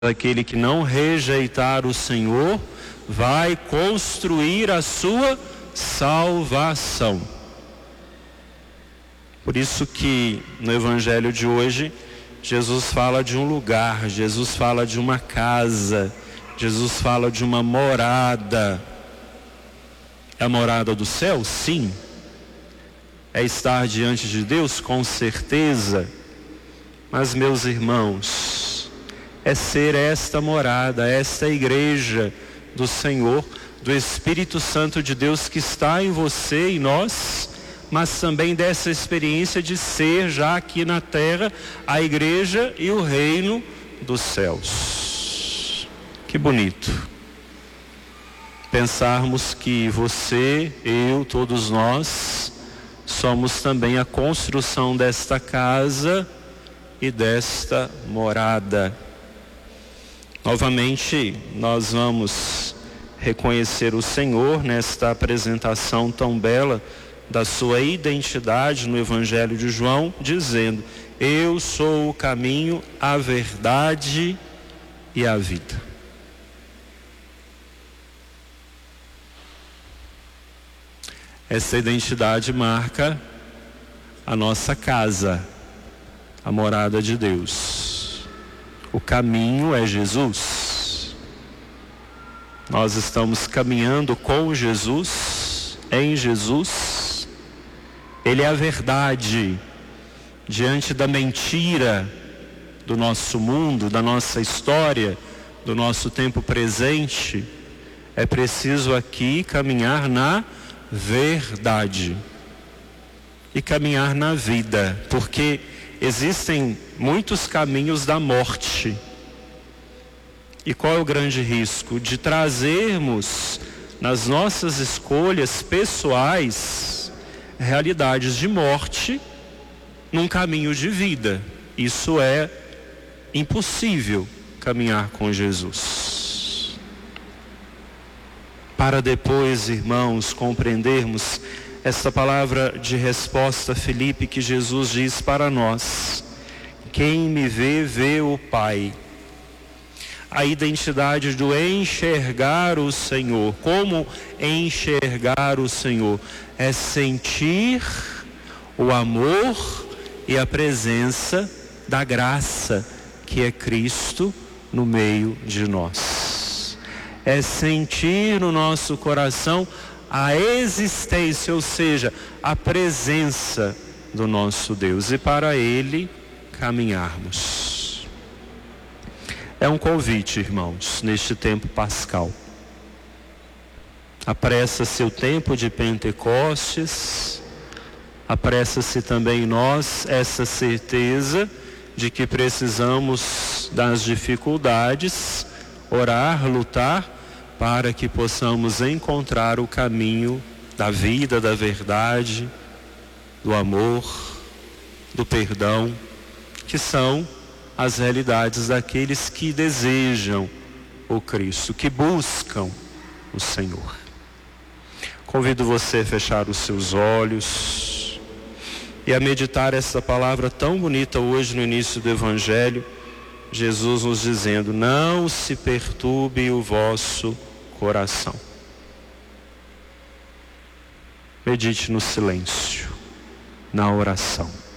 aquele que não rejeitar o Senhor vai construir a sua salvação. Por isso que no Evangelho de hoje, Jesus fala de um lugar, Jesus fala de uma casa, Jesus fala de uma morada. É a morada do céu? Sim. É estar diante de Deus? Com certeza. Mas, meus irmãos, é ser esta morada, esta igreja do Senhor, do Espírito Santo de Deus que está em você e nós, mas também dessa experiência de ser já aqui na terra a igreja e o reino dos céus. Que bonito pensarmos que você, eu, todos nós somos também a construção desta casa e desta morada. Novamente, nós vamos reconhecer o Senhor nesta apresentação tão bela da sua identidade no Evangelho de João, dizendo: eu sou o caminho, a verdade e a vida. Essa identidade marca a nossa casa, a morada de Deus. O caminho é Jesus. Nós estamos caminhando com Jesus, em Jesus. Ele é a verdade diante da mentira do nosso mundo, da nossa história, do nosso tempo presente. É preciso aqui caminhar na verdade e caminhar na vida, porque existem muitos caminhos da morte. E qual é o grande risco? De trazermos nas nossas escolhas pessoais realidades de morte num caminho de vida. Isso é impossível caminhar com Jesus. Para depois, irmãos, compreendermos esta palavra de resposta, Filipe, que Jesus diz para nós: quem me vê, vê o Pai. A identidade do enxergar o Senhor. Como enxergar o Senhor? É sentir o amor e a presença da graça, que é Cristo no meio de nós. É sentir no nosso coração a existência, ou seja, a presença do nosso Deus, e para Ele caminharmos. É um convite, irmãos, neste tempo pascal. Apressa-se o tempo de Pentecostes, apressa-se também nós essa certeza de que precisamos das dificuldades, orar, lutar, para que possamos encontrar o caminho da vida, da verdade, do amor, do perdão, que são as realidades daqueles que desejam o Cristo, que buscam o Senhor. Convido você a fechar os seus olhos e a meditar essa palavra tão bonita hoje no início do Evangelho, Jesus nos dizendo: não se perturbe o vosso coração. Medite no silêncio, na oração.